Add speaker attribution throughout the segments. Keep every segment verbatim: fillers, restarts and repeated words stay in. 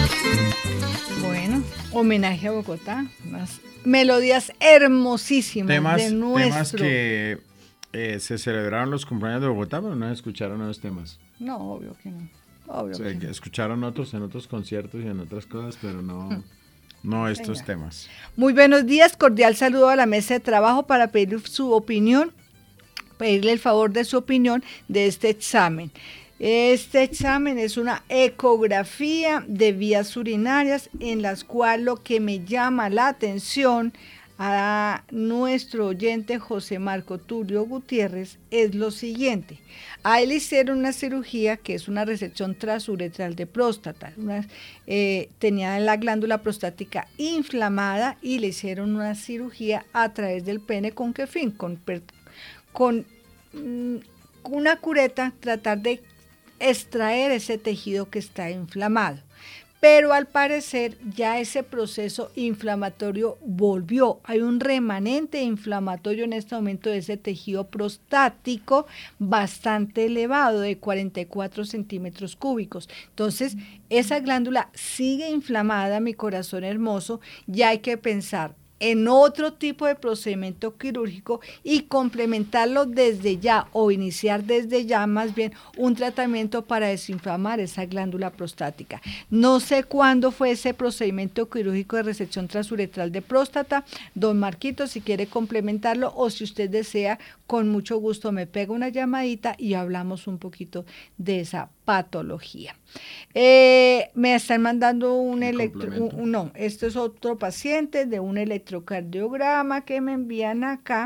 Speaker 1: Bueno, homenaje a Bogotá, unas melodías hermosísimas
Speaker 2: Temas,
Speaker 1: de
Speaker 2: temas
Speaker 1: nuestro...
Speaker 2: que eh, se celebraron los cumpleaños de Bogotá, pero no escucharon esos temas.
Speaker 1: No, obvio que no,
Speaker 2: O
Speaker 1: obvio
Speaker 2: sea,
Speaker 1: que
Speaker 2: que
Speaker 1: no.
Speaker 2: escucharon otros en otros conciertos y en otras cosas, pero no, no
Speaker 1: Sí,
Speaker 2: estos
Speaker 1: señor.
Speaker 2: temas.
Speaker 1: Muy buenos días, cordial saludo a la mesa de trabajo para pedir su opinión, pedirle el favor de su opinión de este examen. Este examen es una ecografía de vías urinarias en las cuales lo que me llama la atención a nuestro oyente José Marco Tulio Gutiérrez es lo siguiente. A él hicieron una cirugía que es una resección transuretral de próstata. Una, eh, tenía la glándula prostática inflamada y le hicieron una cirugía a través del pene. ¿Con qué fin? Con, con mm, una cureta tratar de extraer ese tejido que está inflamado. Pero al parecer ya ese proceso inflamatorio volvió. Hay un remanente inflamatorio en este momento de ese tejido prostático bastante elevado, de cuarenta y cuatro centímetros cúbicos. Entonces, esa glándula sigue inflamada, mi corazón hermoso, y hay que pensar en otro tipo de procedimiento quirúrgico y complementarlo desde ya o iniciar desde ya más bien un tratamiento para desinflamar esa glándula prostática. No sé cuándo fue ese procedimiento quirúrgico de resección transuretral de próstata. Don Marquito, si quiere complementarlo o si usted desea, con mucho gusto me pega una llamadita y hablamos un poquito de esa patología. Eh, me están mandando un electro, un, un, no, esto es otro paciente de un electrocardiograma que me envían acá,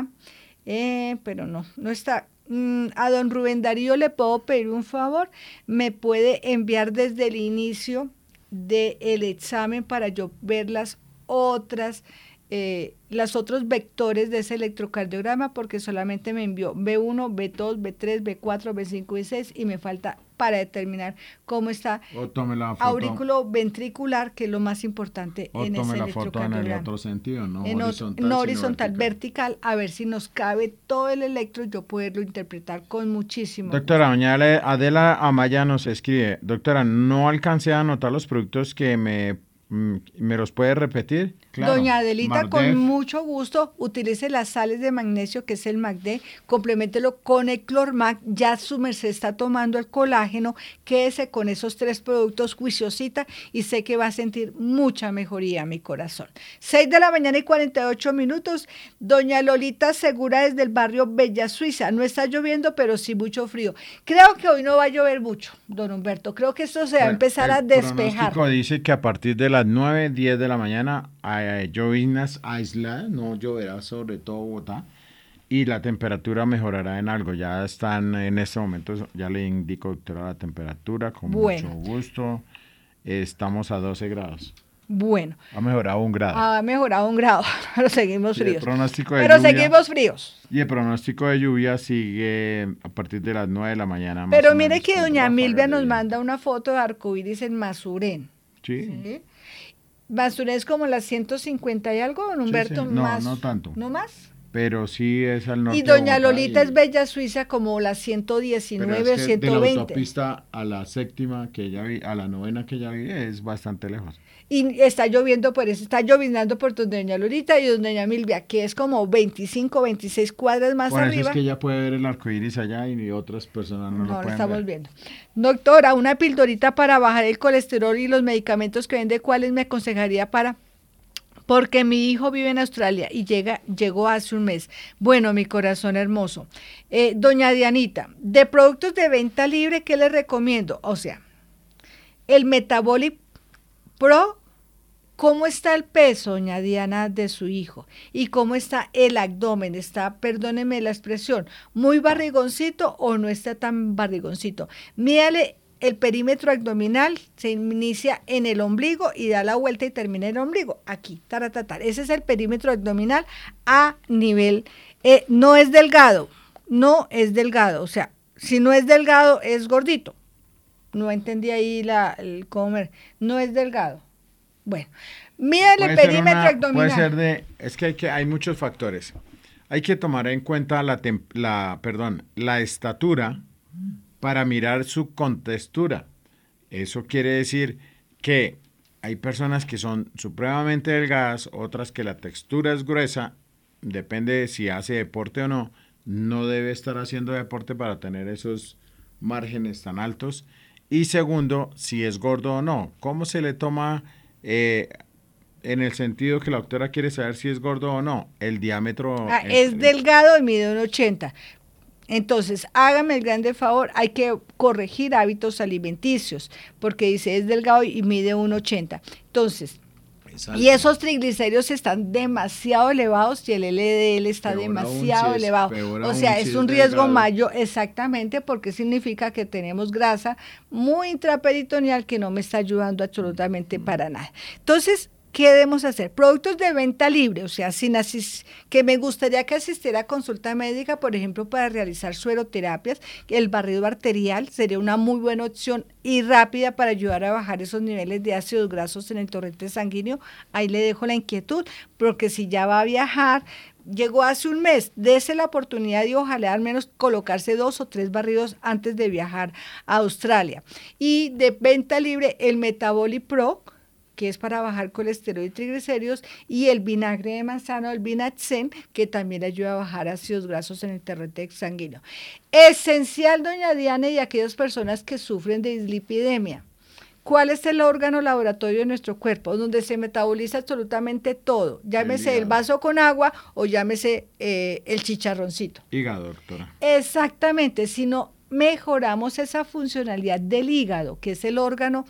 Speaker 1: eh, pero no, no está. Mm, a don Rubén Darío le puedo pedir un favor, me puede enviar desde el inicio del examen para yo ver las otras eh, los otros vectores de ese electrocardiograma, porque solamente me envió B uno, B dos, B tres, B cuatro, B cinco y seis y me falta para determinar cómo está
Speaker 2: O tome la foto,
Speaker 1: aurículo ventricular, que es lo más importante
Speaker 2: o
Speaker 1: en
Speaker 2: tome
Speaker 1: ese
Speaker 2: la foto en el
Speaker 1: electrocardiograma.
Speaker 2: otro sentido, no
Speaker 1: En otro,
Speaker 2: horizontal,
Speaker 1: no
Speaker 2: sino
Speaker 1: horizontal,
Speaker 2: vertical.
Speaker 1: vertical, a ver si nos cabe todo el electro y yo poderlo interpretar con muchísimo
Speaker 2: Doctora,
Speaker 1: gusto.
Speaker 2: doña Adela Amaya nos escribe, doctora, no alcancé a anotar los productos que me, mm, ¿me los puede repetir? Claro,
Speaker 1: Doña Adelita, con
Speaker 2: Mardef,
Speaker 1: mucho gusto, utilice las sales de magnesio, que es el MACD, compleméntelo con el Clormac, ya su merced está tomando el colágeno, quédese con esos tres productos, juiciosita, y sé que va a sentir mucha mejoría, mi corazón. seis de la mañana y cuarenta y ocho minutos, doña Lolita Segura desde el barrio Bella Suiza, no está lloviendo, pero sí mucho frío. Creo que hoy no va a llover mucho, don Humberto, creo que esto se va a
Speaker 2: bueno,
Speaker 1: empezar
Speaker 2: el
Speaker 1: a despejar.
Speaker 2: pronóstico dice que a partir de las nueve, diez de la mañana hay lloviznas aisladas, no lloverá sobre todo Bogotá, y la temperatura mejorará en algo. Ya están en este momento, ya le indico, doctora, la temperatura, con
Speaker 1: Bueno.
Speaker 2: mucho gusto. Estamos a doce grados.
Speaker 1: Bueno.
Speaker 2: Ha mejorado un grado.
Speaker 1: Ha mejorado un grado, pero seguimos
Speaker 2: Sí,
Speaker 1: fríos.
Speaker 2: el pronóstico de
Speaker 1: pero
Speaker 2: lluvia,
Speaker 1: seguimos fríos.
Speaker 2: Y el pronóstico de lluvia sigue a partir de las nueve de la mañana. Más
Speaker 1: Pero
Speaker 2: o
Speaker 1: mire
Speaker 2: menos,
Speaker 1: que
Speaker 2: con
Speaker 1: doña
Speaker 2: ráfagas
Speaker 1: Milvia
Speaker 2: de
Speaker 1: nos
Speaker 2: viento.
Speaker 1: manda una foto de arcoíris en Masurén.
Speaker 2: Sí.
Speaker 1: ¿Sí? Masurén es como las ciento cincuenta y algo, don Humberto,
Speaker 2: sí. No,
Speaker 1: más.
Speaker 2: no tanto.
Speaker 1: ¿No más?
Speaker 2: Pero sí es al norte
Speaker 1: Y doña
Speaker 2: de Bogotá.
Speaker 1: Lolita
Speaker 2: y-
Speaker 1: es Bella Suiza como las ciento
Speaker 2: Pero
Speaker 1: diecinueve
Speaker 2: es
Speaker 1: o
Speaker 2: que de la
Speaker 1: ciento veinte.
Speaker 2: autopista a la séptima que ella vi, a la novena que ella vive es bastante lejos.
Speaker 1: Y está lloviendo por eso, está lloviznando por donde doña Lolita y donde doña Milvia, que es como veinticinco, veintiséis cuadras más
Speaker 2: Por eso
Speaker 1: arriba.
Speaker 2: es que ella puede ver el arco iris allá y otras personas no,
Speaker 1: No,
Speaker 2: lo
Speaker 1: lo
Speaker 2: pueden
Speaker 1: estamos
Speaker 2: ver.
Speaker 1: viendo. Doctora, una pildorita para bajar el colesterol y los medicamentos que vende, ¿cuáles me aconsejaría para...? Porque mi hijo vive en Australia y llega, llegó hace un mes. Bueno, mi corazón hermoso. Eh, doña Dianita, de productos de venta libre, ¿qué le recomiendo? O sea, el Metabolic Pro, ¿cómo está el peso, doña Diana, de su hijo? ¿Y cómo está el abdomen? ¿Está, perdóneme la expresión, muy barrigoncito o no está tan barrigoncito? Mídale el perímetro abdominal, se inicia en el ombligo y da la vuelta y termina en el ombligo. Aquí, taratatar. Ese es el perímetro abdominal a nivel, eh, no es delgado, no es delgado. O sea, si no es delgado, es gordito. No entendí ahí la, el comer. No es delgado. Bueno, mídale el
Speaker 2: Puede ser
Speaker 1: perímetro
Speaker 2: una,
Speaker 1: abdominal.
Speaker 2: puede ser de, es que hay, que hay muchos factores. Hay que tomar en cuenta la, tem- la, perdón, la estatura para mirar su contextura. Eso quiere decir que hay personas que son supremamente delgadas, otras que la textura es gruesa, depende de si hace deporte o no, no debe estar haciendo deporte para tener esos márgenes tan altos. Y segundo, si es gordo o no. ¿Cómo se le toma, eh, en el sentido que la doctora quiere saber si es gordo o no? El diámetro
Speaker 1: Ah, es
Speaker 2: entre...
Speaker 1: delgado y mide un ochenta. Entonces, hágame el grande favor, hay que corregir hábitos alimenticios, porque dice es delgado y mide un ochenta. Entonces, y esos triglicéridos están demasiado elevados y el L D L está
Speaker 2: Peor
Speaker 1: demasiado
Speaker 2: aún si es,
Speaker 1: elevado.
Speaker 2: peor
Speaker 1: O sea,
Speaker 2: aún si
Speaker 1: es
Speaker 2: es
Speaker 1: un riesgo
Speaker 2: delgado.
Speaker 1: mayor, exactamente, porque significa que tenemos grasa muy intraperitoneal que no me está ayudando absolutamente para nada. Entonces, ¿qué debemos hacer? Productos de venta libre, o sea, sin asis que me gustaría que asistiera a consulta médica, por ejemplo, para realizar sueroterapias. El barrido arterial sería una muy buena opción y rápida para ayudar a bajar esos niveles de ácidos grasos en el torrente sanguíneo. Ahí le dejo la inquietud, porque si ya va a viajar, llegó hace un mes, dese la oportunidad y ojalá al menos colocarse dos o tres barridos antes de viajar a Australia. Y de venta libre, el Metabolic Pro, que es para bajar colesterol y triglicéridos, y el vinagre de manzano, el Vinaxen, que también ayuda a bajar ácidos grasos en el torrente sanguíneo. Esencial, doña Diana, y aquellas personas que sufren de dislipidemia. ¿Cuál es el órgano laboratorio de nuestro cuerpo? Donde se metaboliza absolutamente todo. Llámese el, el vaso con agua o llámese eh, el chicharroncito.
Speaker 2: Hígado, doctora.
Speaker 1: Exactamente. Si no mejoramos esa funcionalidad del hígado, que es el órgano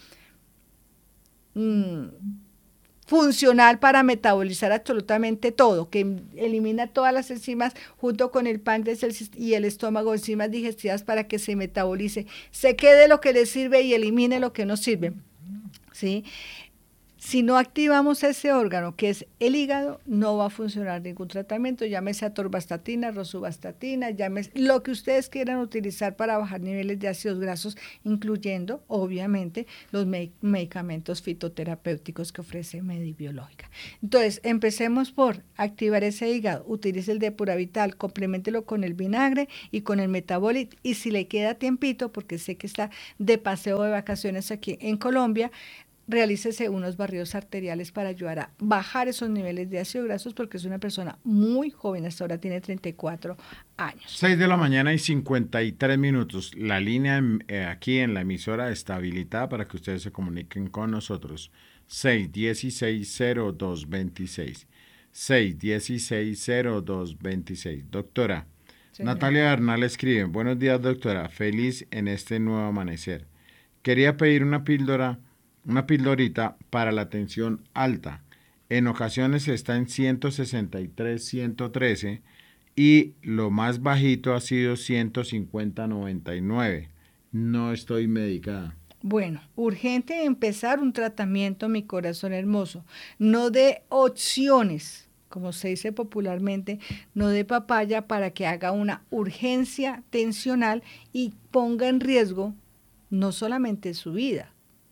Speaker 1: funcional para metabolizar absolutamente todo, que elimina todas las enzimas junto con el páncreas y el estómago, enzimas digestivas para que se metabolice, se quede lo que le sirve y elimine lo que no sirve, ¿sí? Si no activamos ese órgano, que es el hígado, no va a funcionar ningún tratamiento, llámese atorvastatina, rosuvastatina, llámese lo que ustedes quieran utilizar para bajar niveles de ácidos grasos, incluyendo, obviamente, los me medicamentos fitoterapéuticos que ofrece Medibiológica. Entonces, empecemos por activar ese hígado, utilice el Depuravital, compleméntelo con el vinagre y con el Metabolic, y si le queda tiempito, porque sé que está de paseo de vacaciones aquí en Colombia, realícese unos barridos arteriales para ayudar a bajar esos niveles de ácidos grasos, porque es una persona muy joven, hasta ahora tiene treinta y cuatro años.
Speaker 2: seis de la mañana y cincuenta y tres minutos. La línea eh, aquí en la emisora está habilitada para que ustedes se comuniquen con nosotros. seis uno seis, cero dos dos seis. seis uno seis, cero dos dos seis. Doctora, señor. Natalia Bernal escribe: buenos días, doctora, feliz en este nuevo amanecer. Quería pedir una píldora Una pildorita para la tensión alta. En ocasiones está en ciento sesenta y tres, ciento trece y lo más bajito ha sido ciento cincuenta, noventa y nueve. No estoy medicada.
Speaker 1: Bueno, urgente empezar un tratamiento, mi corazón hermoso. No de opciones, como se dice popularmente, no de papaya, para que haga una urgencia tensional y ponga en riesgo no solamente su vida,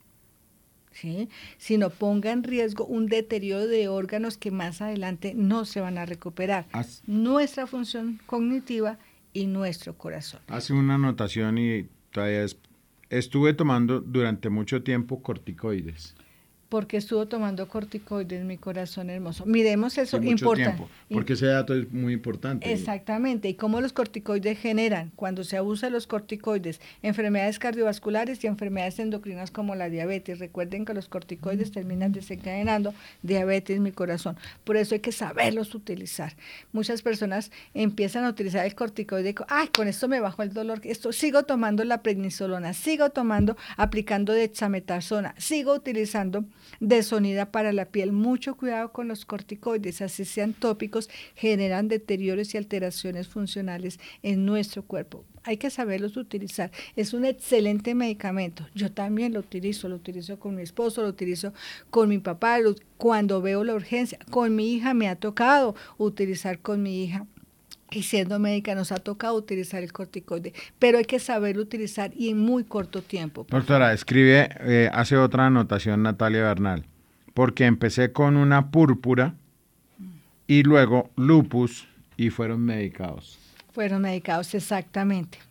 Speaker 1: ¿sí?, sino ponga en riesgo un deterioro de órganos que más adelante no se van a recuperar. Haz, nuestra función cognitiva y nuestro corazón.
Speaker 2: Hace una anotación y todavía es, estuve tomando durante mucho tiempo corticoides.
Speaker 1: Porque estuvo tomando corticoides, mi corazón hermoso. Miremos eso, sí, importante.
Speaker 2: Porque ese dato es muy importante.
Speaker 1: Exactamente. Y cómo los corticoides generan, cuando se abusa de los corticoides, enfermedades cardiovasculares y enfermedades endocrinas como la diabetes. Recuerden que los corticoides terminan desencadenando diabetes, mi corazón. Por eso hay que saberlos utilizar. Muchas personas empiezan a utilizar el corticoide. Ay, con esto me bajó el dolor. Esto, sigo tomando la prednisolona, sigo tomando, aplicando dexametasona, sigo utilizando desonida para la piel. Mucho cuidado con los corticoides, así sean tópicos, generan deterioros y alteraciones funcionales en nuestro cuerpo. Hay que saberlos utilizar. Es un excelente medicamento. Yo también lo utilizo, lo utilizo con mi esposo, lo utilizo con mi papá, lo, cuando veo la urgencia. Con mi hija me ha tocado utilizar con mi hija. Y siendo médica nos ha tocado utilizar el corticoide, pero hay que saber utilizar y en muy corto tiempo.
Speaker 2: Doctora, escribe, eh, hace otra anotación Natalia Bernal, porque empecé con una púrpura y luego lupus y fueron medicados.
Speaker 1: Fueron medicados, exactamente.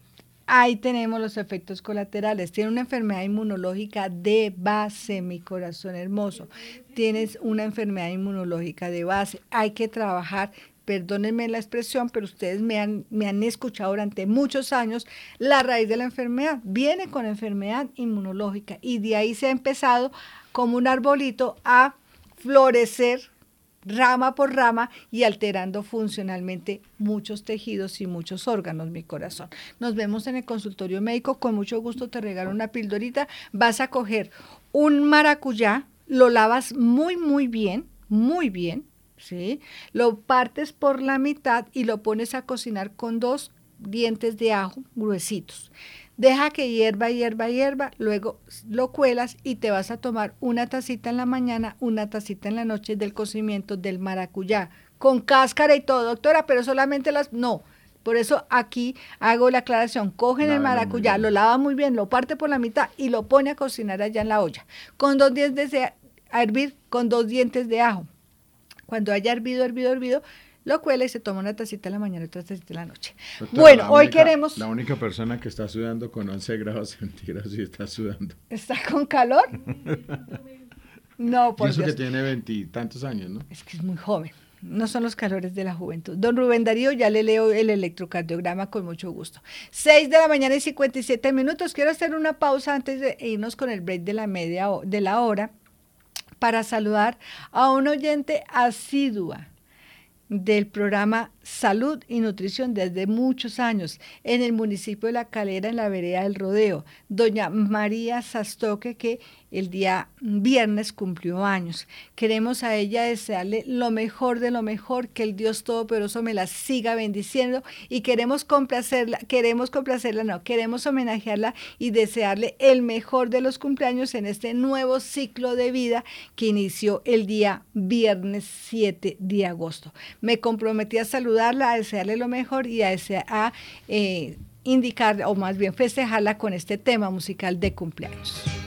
Speaker 1: Ahí tenemos los efectos colaterales. Tiene una enfermedad inmunológica de base, mi corazón hermoso. Tienes una enfermedad inmunológica de base. Hay que trabajar, perdónenme la expresión, pero ustedes me han, me han escuchado durante muchos años, la raíz de la enfermedad viene con enfermedad inmunológica y de ahí se ha empezado como un arbolito a florecer rama por rama y alterando funcionalmente muchos tejidos y muchos órganos, mi corazón. Nos vemos en el consultorio médico, con mucho gusto te regalo una pildorita. Vas a coger un maracuyá, lo lavas muy, muy bien, muy bien, ¿sí? Lo partes por la mitad y lo pones a cocinar con dos dientes de ajo gruesitos. Deja que hierva, hierva, hierva, luego lo cuelas y te vas a tomar una tacita en la mañana, una tacita en la noche del cocimiento del maracuyá, con cáscara y todo, doctora, pero solamente las... No, por eso aquí hago la aclaración, cogen el maracuyá, lo lava muy bien, lo parte por la mitad y lo pone a cocinar allá en la olla, con dos dientes de a hervir, con dos dientes de ajo. Cuando haya hervido, hervido, hervido, lo cuela y se toma una tacita en la mañana y otra tacita en la noche. Doctora, bueno,
Speaker 2: la
Speaker 1: hoy
Speaker 2: única,
Speaker 1: queremos...
Speaker 2: La única persona que está sudando con once grados centígrados y está sudando.
Speaker 1: ¿Está con calor? No, por
Speaker 2: y eso
Speaker 1: Dios.
Speaker 2: que tiene veintitantos años, ¿no?
Speaker 1: Es que es muy joven. No son los calores de la juventud. Don Rubén Darío, ya le leo el electrocardiograma con mucho gusto. seis de la mañana y cincuenta y siete minutos. Quiero hacer una pausa antes de irnos con el break de la media de la hora para saludar a un oyente asidua del programa Salud y Nutrición desde muchos años en el municipio de La Calera, en la vereda del Rodeo, doña María Sastoque, que el día viernes cumplió años. Queremos a ella desearle lo mejor de lo mejor, que el Dios Todopoderoso me la siga bendiciendo y queremos complacerla, queremos complacerla, no, queremos homenajearla y desearle el mejor de los cumpleaños en este nuevo ciclo de vida que inició el día viernes siete de agosto. Me comprometí a saludarla, a desearle lo mejor y a, desear, a eh, indicar, o más bien festejarla con este tema musical de cumpleaños.